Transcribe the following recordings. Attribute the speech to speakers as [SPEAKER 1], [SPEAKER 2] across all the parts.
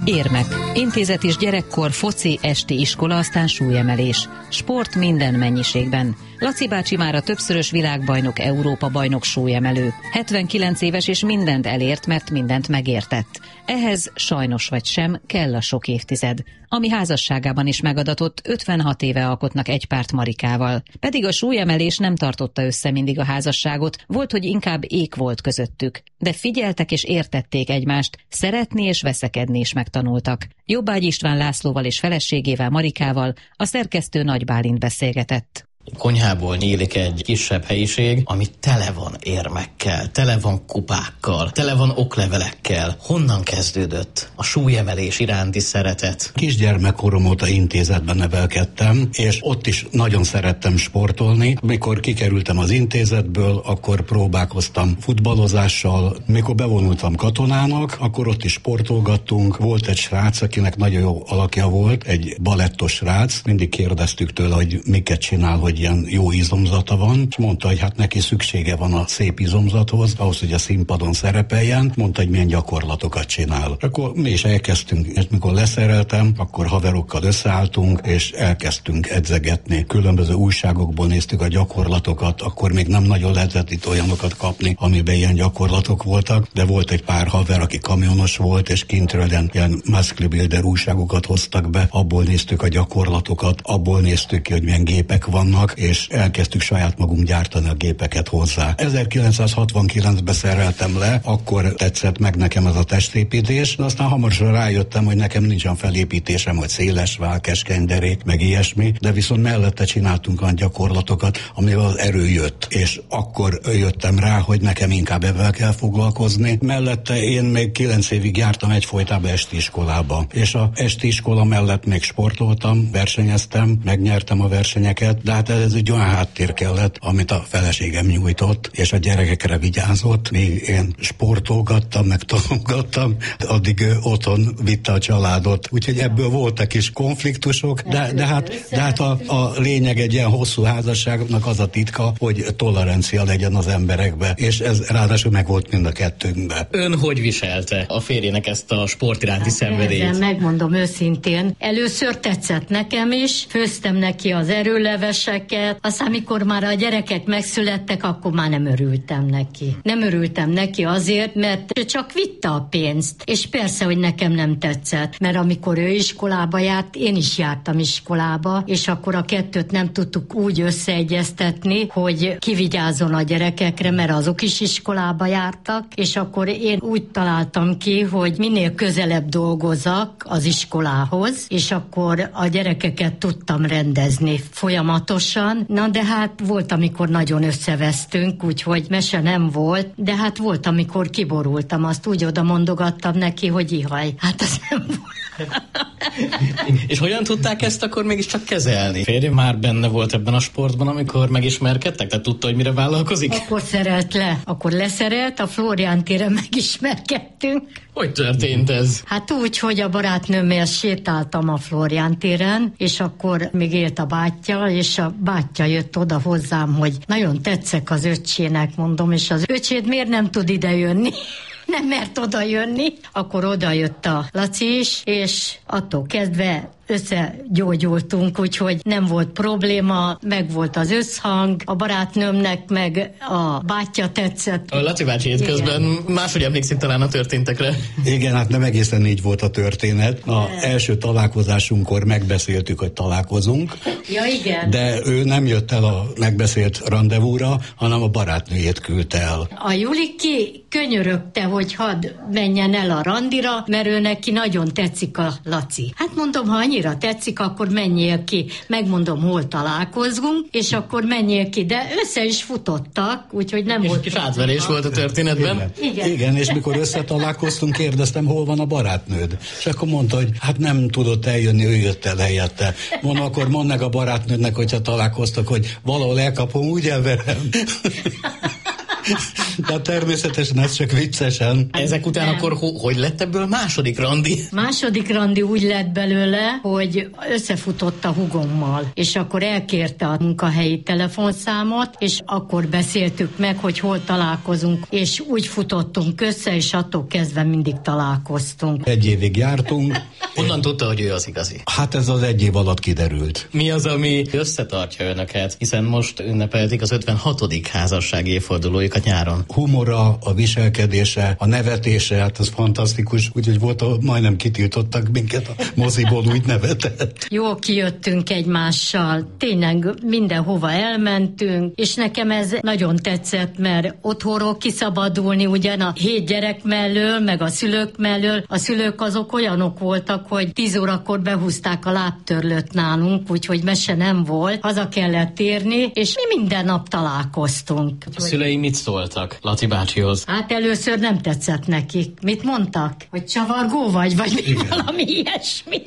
[SPEAKER 1] Érmek. Intézet és gyerekkor, foci, esti iskola, aztán súlyemelés. Sport minden mennyiségben. Laci bácsi már a többszörös világbajnok, Európa-bajnok súlyemelő. 79 éves és mindent elért, mert mindent megértett. Ehhez sajnos vagy sem kell a sok évtized. Ami házasságában is megadatott, 56 éve alkotnak egy párt Marikával. Pedig a súlyemelés nem tartotta össze mindig a házasságot, volt, hogy inkább ék volt közöttük. De figyeltek és értették egymást, szeretni és veszekedni is megtanultak. Jobbágy István Lászlóval és feleségével Marikával a szerkesztő Nagy Bálint beszélgetett.
[SPEAKER 2] Konyhából nyílik egy kisebb helyiség, ami tele van érmekkel, tele van kupákkal, tele van oklevelekkel. Honnan kezdődött a súlyemelés iránti szeretet?
[SPEAKER 3] Kisgyermekkorom óta intézetben nevelkedtem, és ott is nagyon szerettem sportolni. Mikor kikerültem az intézetből, akkor próbálkoztam futballozással. Mikor bevonultam katonának, akkor ott is sportolgattunk. Volt egy srác, akinek nagyon jó alakja volt, egy balettos srác. Mindig kérdeztük tőle, hogy miket csinál, hogy ilyen jó izomzata van, és mondta, hogy hát neki szüksége van a szép izomzathoz, ahhoz, hogy a színpadon szerepeljen, mondta, hogy milyen gyakorlatokat csinál. Akkor mi is elkezdtünk, és mikor leszereltem, akkor haverokkal összeálltunk, és elkezdtünk edzegetni. Különböző újságokból néztük a gyakorlatokat, akkor még nem nagyon lehetett itt olyanokat kapni, amiben ilyen gyakorlatok voltak, de volt egy pár haver, aki kamionos volt, és kintről ilyen muscle builder újságokat hoztak be, abból néztük a gyakorlatokat, abból néztük ki, hogy milyen gépek vannak, és elkezdtük saját magunk gyártani a gépeket hozzá. 1969-ben szereltem le, akkor tetszett meg nekem ez a testépítés, de aztán hamarosan rájöttem, hogy nekem nincsen felépítésem, hogy széles vál, keskeny derék, meg ilyesmi, de viszont mellette csináltunk olyan gyakorlatokat, amivel az erő jött, és akkor jöttem rá, hogy nekem inkább ebben kell foglalkozni. Mellette én még 9 évig jártam egyfolytában esti iskolába, és a esti iskola mellett még sportoltam, versenyeztem, megnyertem a versenyeket, de hát ez egy olyan háttér kellett, amit a feleségem nyújtott, és a gyerekekre vigyázott. Még én sportolgattam, meg tanulgattam, addig otthon vitte a családot. Úgyhogy ebből voltak is konfliktusok, de hát a lényeg egy ilyen hosszú házasságnak az a titka, hogy tolerancia legyen az emberekbe, és ez ráadásul meg volt mind a kettőnkben.
[SPEAKER 2] Ön hogy viselte a férjének ezt a sport iránti szenvedélyt?
[SPEAKER 4] Megmondom őszintén, először tetszett nekem is, főztem neki az erőleveseket, aztán amikor már a gyerekek megszülettek, akkor már nem örültem neki. Nem örültem neki azért, mert csak vitte a pénzt, és persze, hogy nekem nem tetszett, mert amikor ő iskolába járt, én is jártam iskolába, és akkor a kettőt nem tudtuk úgy összeegyeztetni, hogy kivigyázzon a gyerekekre, mert azok is iskolába jártak, és akkor én úgy találtam ki, hogy minél közelebb dolgozzak az iskolához, és akkor a gyerekeket tudtam rendezni folyamatosan. Na de hát volt, amikor nagyon összevesztünk, úgyhogy mese nem volt, de hát volt, amikor kiborultam, azt úgy oda mondogattam neki, hogy ihaj. Hát az nem volt.
[SPEAKER 2] És hogyan tudták ezt akkor mégiscsak kezelni? Férje már benne volt ebben a sportban, amikor megismerkedtek? Tehát tudta, hogy mire vállalkozik?
[SPEAKER 4] Akkor szerelt le. Akkor leszerelt, a Flórián téren megismerkedtünk.
[SPEAKER 2] Hogy történt ez?
[SPEAKER 4] Hát úgy, hogy a barátnőmmel sétáltam a Flórián téren, és akkor még élt a bátyja, és a bátyja jött oda hozzám, hogy nagyon tetszek az öccsének, mondom, és az öcséd miért nem tud ide jönni? Nem mert oda jönni. Akkor oda jött a Laci is, és attól kezdve összegyógyultunk, úgyhogy nem volt probléma, meg volt az összhang, a barátnőmnek meg a bátyja tetszett.
[SPEAKER 2] A Laci bácsi közben máshogy emlékszik talán a történtekre.
[SPEAKER 3] Igen, hát nem egészen így volt a történet. Az első találkozásunkkor megbeszéltük, hogy találkozunk.
[SPEAKER 4] Ja, igen.
[SPEAKER 3] De ő nem jött el a megbeszélt randevúra, hanem a barátnőjét küldte el.
[SPEAKER 4] A Juliki könyörögte, hogy hadd menjen el a randira, mert ő neki nagyon tetszik a Laci. Hát mondom, ha annyira tetszik, akkor menjél ki. Megmondom, hol találkozunk, és akkor menjél ki. De össze is futottak, úgyhogy nem volt.
[SPEAKER 2] Kis átverés volt a történetben.
[SPEAKER 3] Igen, és mikor összetalálkoztunk, kérdeztem, hol van a barátnőd. És akkor mondta, hogy hát nem tudott eljönni, ő jött el helyette. Mondom, akkor mondd meg a barátnődnek, hogyha találkoztak, hogy valahol elkapom, úgy elverem. De természetesen ez csak viccesen.
[SPEAKER 2] Ezek után akkor hogy lett ebből második randi?
[SPEAKER 4] Második randi úgy lett belőle, hogy összefutott a hugommal, és akkor elkérte a munkahelyi telefonszámot, és akkor beszéltük meg, hogy hol találkozunk, és úgy futottunk össze, és attól kezdve mindig találkoztunk.
[SPEAKER 3] Egy évig jártunk.
[SPEAKER 2] Honnan tudta, hogy ő az igazi?
[SPEAKER 3] Hát ez az egy év alatt kiderült.
[SPEAKER 2] Mi az, ami összetartja önöket? Hiszen most ünnepelték az 56. házassági évfordulójukat nyáron.
[SPEAKER 3] Humora, a viselkedése, a nevetése, hát ez fantasztikus. Úgyhogy majdnem kitiltottak minket a moziból, úgy nevetett.
[SPEAKER 4] Jó kijöttünk egymással, tényleg mindenhova elmentünk, és nekem ez nagyon tetszett, mert otthonról kiszabadulni, ugyan a 7 gyerek mellől, meg a szülők mellől. A szülők azok olyanok voltak, hogy 10 órakor behúzták a lábtörlőt nálunk, úgyhogy mese nem volt, haza kellett érni, és mi minden nap találkoztunk.
[SPEAKER 2] A szülei mit szóltak Laci bácsihoz?
[SPEAKER 4] Hát először nem tetszett nekik. Mit mondtak? Hogy csavargó vagy valami ilyesmi.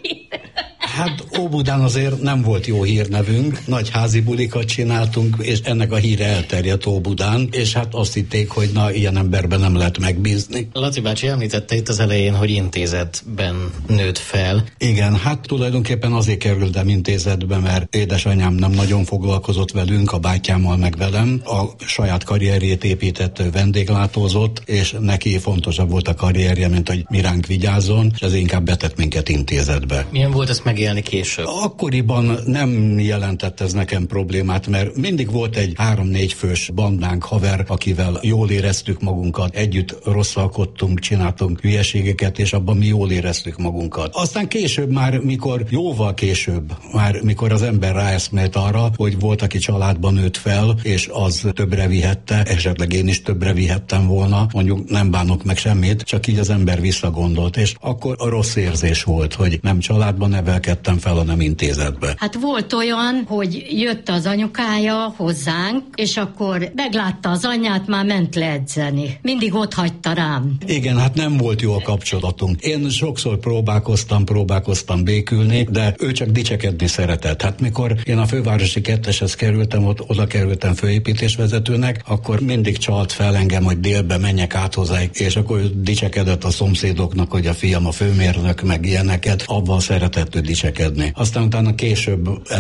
[SPEAKER 3] Hát Óbudán azért nem volt jó hírnevünk, nagy házi bulikat csináltunk, és ennek a híre elterjedt Óbudán, és hát azt hitték, hogy na, ilyen emberben nem lehet megbízni.
[SPEAKER 2] Laci bácsi említette itt az elején, hogy intézetben nőtt fel.
[SPEAKER 3] Igen, hát tulajdonképpen azért kerültem intézetbe, mert édesanyám nem nagyon foglalkozott velünk, a bátyámmal meg velem. A saját karrierjét épített, vendéglátózott, és neki fontosabb volt a karrierje, mint hogy mi ránk vigyázzon, és ez inkább betett minket intézetbe.
[SPEAKER 2] Milyen volt ezt megélni később?
[SPEAKER 3] Akkoriban nem jelentett ez nekem problémát, mert mindig volt egy 3-4 fős bandánk, haver, akivel jól éreztük magunkat, együtt rosszalkodtunk, csináltunk hülyeségeket, és abban mi jól éreztük magunkat. Aztán később már, jóval később, mikor az ember ráeszmélt arra, hogy volt, aki családban nőtt fel, és az többre vihette, esetleg én is többre vihettem volna, mondjuk nem bánok meg semmit, csak így az ember visszagondolt, és akkor a rossz érzés volt, hogy nem családban nevelkedtem fel, hanem intézetbe.
[SPEAKER 4] Hát volt olyan, hogy jött az anyukája hozzánk, és akkor meglátta az anyját, már ment le edzeni. Mindig ott hagyta rám.
[SPEAKER 3] Igen, hát nem volt jó a kapcsolatunk. Én sokszor próbálkoztam békülni, de ő csak dicsekedni szeretett. Hát mikor én a fővárosi 2-eshez kerültem, oda kerültem főépítésvezetőnek, akkor mindig csalt fel engem, hogy délbe menjek át hozzájuk, és akkor dicsekedett a szomszédoknak, hogy a fiam a főmérnök, meg ilyeneket, abban szeretett ő dicsekedni. Aztán utána később